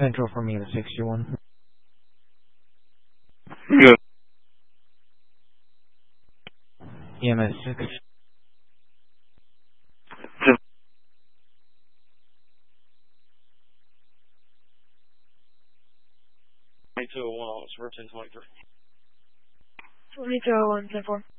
Central for me, the 61. Good. EMS 6. Two 1, officer 1023. 2201, 10-4.